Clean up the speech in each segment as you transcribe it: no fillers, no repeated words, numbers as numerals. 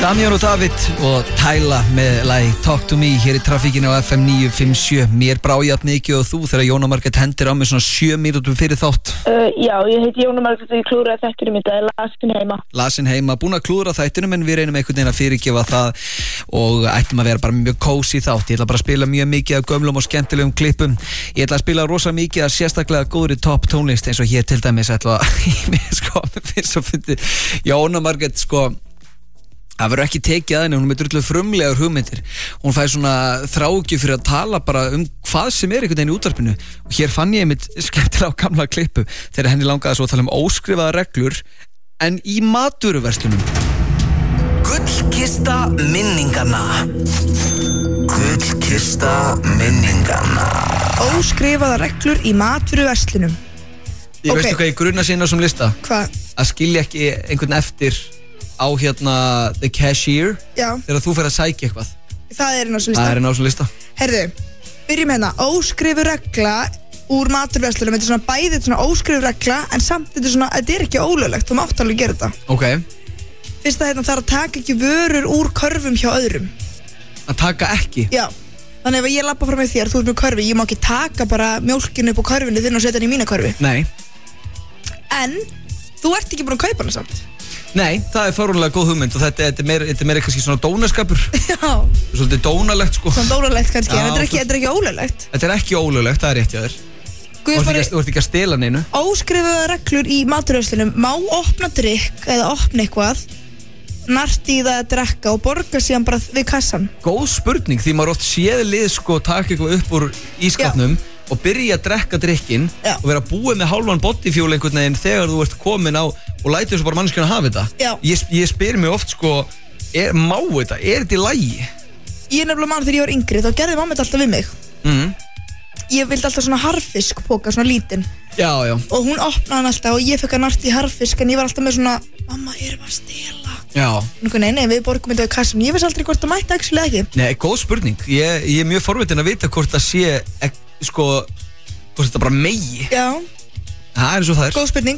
Damian og David og Tyla með lagi Talk to Me hér í trafíkinu á FM 957. Mér brá jafn mikið og þú þegar Jóna Margrét hendir á mig svona 7 mínútum fyrir þátt. Já, ég heiti Jóna Margrét og ég klúðraði þættinum í dag, lasin heima. Lasin heima, búin að klúðra þættinum en við reynum einhvern veginn að fyrirgefa það og ættum að vera bara mjög kósí þátt. Ég ætla bara að spila mjög mikið af gömlum og skemmtilegum klippum. Ég ætla að spila rosa mikið af sérstaklega góðri topp tónlist eins og hér til dæmis ætla Jóna Margrét það verður ekki tekið að henni, hún er með drullu frumlegar hugmyndir. Hún fær svona þráhyggju fyrir að tala bara hvað sem einhvern veginn í útvarpinu. Og hér fann ég einmitt skemmtilega á gamla klippu þegar henni langaði svo að tala óskrifaða reglur en í matvöruverslunum. Gullkista minninganna. Gullkista minninganna. Óskrifaða reglur í matvöruverslunum. Veistu hvað ég grunna sína sem lista? Hvað? Að skilja ekki einhvern eftir á the cashier. Já. Þegar þú fer að sækja eitthvað. Það er inn á þessu lista. Það er inn á þessu lista. Herðu, byrjum hérna. Óskrifu regla úr matvöruverslunum. Þetta er svona bæði svona óskrifu regla en samt þetta er ekki ólöglegt. Þú mátt alveg gera þetta. Ok. Fyrst að það er að taka ekki vörur úr körfum hjá öðrum. Að taka ekki? Já. Þannig ef ég labba fram með þér, þú ert með körfi, ég má ekki taka bara mjólkinu upp á körfinu þinn og setja hann í mína körfi. Nei. En þú ert ekki búin að kaupa hana samt. Nei, það er fárúnlega góð hugmynd og þetta er meira kannski svona dónaskapur. Já. Svolítið dónalegt Svona dónalegt kannski, en þetta er ekki ólöglegt. Þetta er ekki ólöglegt, það er rétt hjá þér. Þú ert ekki að stela neinu. Óskrifaðar reglur í matvöruverslunum. Má opna drykk eða opna eitthvað, narti í það að drekka og borga síðan bara við kassan. Góð spurning, því maður oft séð lið taka eitthvað upp úr ískapnum og byrja að drekka drykkin og vera búið með hálfan bodyfuel einhvern veginn þegar þú ert komin á og lætur þessu bara mannskjörn að hafa þetta. Ég spyr mig oft má þetta, þetta í lagi? Ég nefnilega mann þegar ég var yngri, þá gerði mamma þetta alltaf við mig. Ég vildi alltaf svona harfiskpoka, svona lítinn. Já. Og hún opnaði hann alltaf og ég fekk að narti í harfisk en ég var alltaf með svona, mamma, erum að stela? Já. Nei, við borgum þetta á kassan. Ég veist aldrei hvort það mætti actually ekki. Nei, góð spurning. Ég er mjög forvitin að vita hvort það sé hvort þetta bara megi. Já. Það er svo það er. Góð spurning.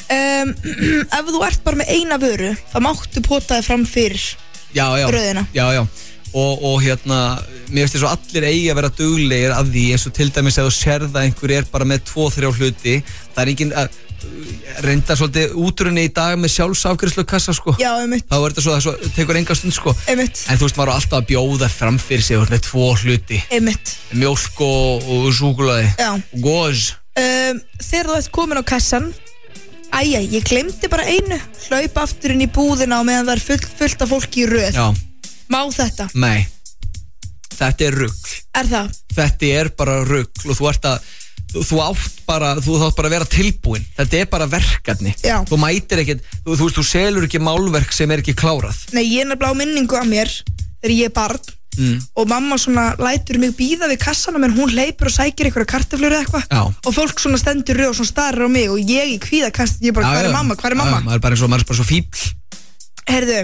Ef þú ert bara með eina vöru, þá máttu potaði fram fyrir röðina. Já. Og mér finnst þess að allir eigi að vera duglegir að því eins og til dæmis ef þú sérð að einhver er bara með 2-3 hluti, það er enginn að reynda svolítið útrunni í dag með sjálfsafgreiðslukassa Já, einmitt. Þá er þetta svo, það tekur enga stund Einmitt. En þú veist, maður er alltaf að bjóða fram fyrir sig með 2 hluti. Einmitt. Mjólk og súkkulaði. Já. Og góðs. Þegar þú ert komin á kassan, ég glemdi bara einu, hlaupa aftur inn í búðina og meðan það er fullt af fólki í röð. Já. Má þetta? Nei. Þetta er rugl. Er það? Þetta er bara rugl og þú átt bara að vera tilbúin. Þetta er bara verkefni. Já. Þú mætir ekkert, þú selur ekki málverk sem er ekki klárað. Nei, ég er nefnilega á minningu af mér þegar ég er barn og mamma svona lætur mig bíða við kassanum en hún hleypur og sækir einhverja kartöflur eða eitthvað og fólk svona stendur röð og svona starir á mig og ég í kvíðakast, ég bara, hvað er mamma? Maður er bara svo fíbl. Herðu,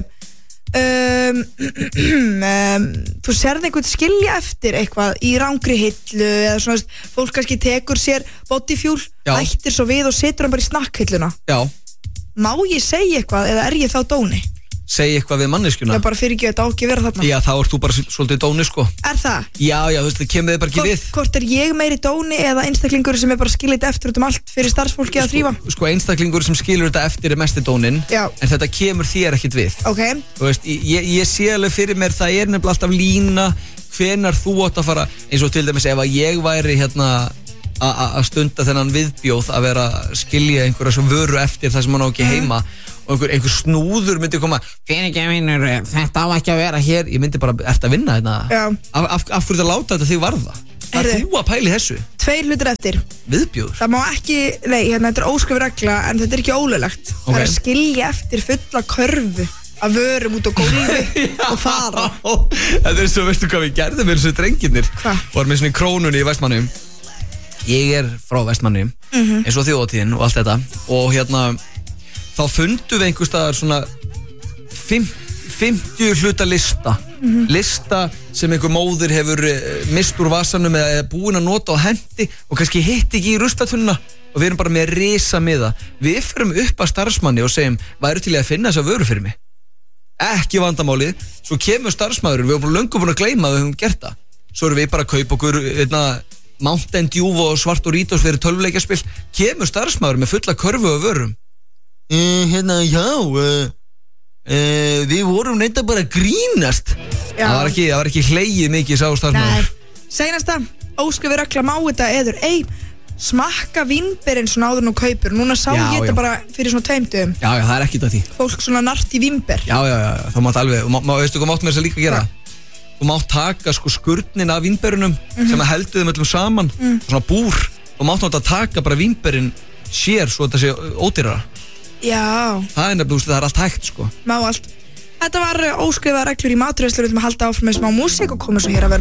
þú sérð einhvern skilja eftir eitthvað í rangri hillu eða svona, fólk kannski tekur sér bodyfuel, ættir svo við og setur hann bara í snakkhilluna. Já. Má ég segja eitthvað eða er ég þá dóni? Segja eitthvað við manneskjuna? Já, bara fyrir ekki þetta á ekki vera þarna. Já, þá ert þú bara svolítið dóni Er það? Já, þú veist, það kemur þið bara ekki við. Hvort er ég meiri dóni eða einstaklingur sem er bara skilið eftir út allt fyrir starfsfólki að þrífa? Einstaklingur sem skilur þetta eftir er mesti dónin. Já. En þetta kemur þér ekkert við. Ok. Þú veist, ég sé alveg fyrir mér, það er nefnilega alltaf lína hvenar þú átt að fara, eins og til dæmis ef að ég væri að stunda þennan viðbjóð að vera að skilja einhverja sem vöru eftir það sem hann á ekki heima og einhver snúður myndi koma þetta á ekki að vera hér, ég myndi bara, ert að vinna þetta? Af hverju það láta þetta þig varða? Það er þú að pæli þessu? 2 hlutir eftir. Viðbjóður? Það má ekki, þetta er óskrifuð regla en þetta er ekki ólöglegt. Það er að skilja eftir fulla körfu að vörum út á gólfi og fara. Þetta er svo, veistu hvað við gerðum með þessu drengirnir? Hvað? Var með svona í Krónunni í Vestmannum. Ég er frá Vestmannum, eins og þjóðatíðin og allt þetta og þá fundum við einhver staðar svona 50 hluta lista lista sem einhver móðir hefur mist úr vasanum eða búin að nota á hendi og kannski hitt ekki í ruslatunna og við erum bara með risa miða. Við förum upp að starfsmanni og segjum, væru til að finna þessa vöru fyrir mig? ekki vandamálið. Svo kemur starfsmaðurinn, við erum löngu búin að gleyma að við höfum gert það. Svo erum við bara að kaupa okkur Mountain Dew og svart Doritos fyrir 12-leikjaspil. Kemur starfsmaðurinn með fulla körfu og vörum. Við vorum neitt bara að grínast. Það var ekki hlegið mikið sá starfsmaður. Seinasta, óskrifi regla má þetta eður smakka vínberinn svona áður nú kaupir. Núna sá ég þetta bara fyrir svona 2 dögum. Já, það er ekkert að því. Fólk svona nart í vínber. Já, það mátt alveg. Veistu hvað mátt með þess að líka gera? Þú mátt taka skurnin af vínberunum sem að heldu þeim öllum saman, svona búr. Þú mátt náttúrulega taka bara vínberinn sér svo þetta sé ódýrara. Já. Það er nefnilega, það er allt hægt sko. Má allt. Þetta var óskrifaðar reglur í maturveislu. Við ætlum að halda áfram með smá músík og koma svo hér að vera